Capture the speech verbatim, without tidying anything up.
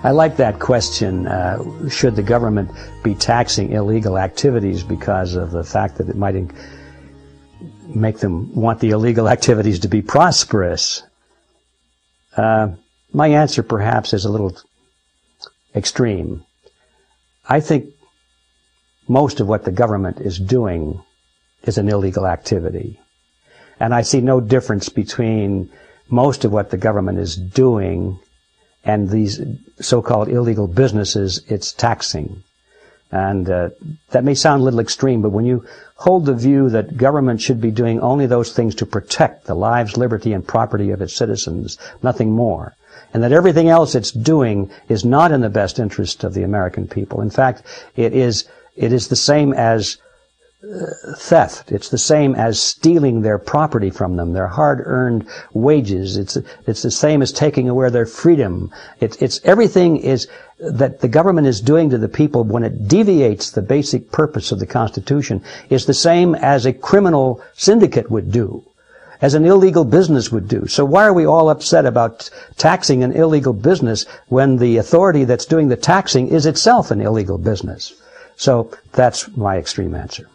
I like that question. Uh, should the government be taxing illegal activities because of the fact that it might in- make them want the illegal activities to be prosperous? Uh, my answer perhaps is a little extreme. I think most of what the government is doing is an illegal activity. And I see no difference between most of what the government is doing and these so-called illegal businesses it's taxing. And uh, that may sound a little extreme, but when you hold the view that government should be doing only those things to protect the lives, liberty, and property of its citizens, nothing more, and that everything else it's doing is not in the best interest of the American people. In fact, it is it is the same as uh, theft. It's the same as stealing their property from them, their hard-earned wages. It's it's the same as taking away their freedom. It's it's everything is that the government is doing to the people when it deviates the basic purpose of the Constitution is the same as a criminal syndicate would do, as an illegal business would do. So why are we all upset about taxing an illegal business when the authority that's doing the taxing is itself an illegal business? So that's my extreme answer.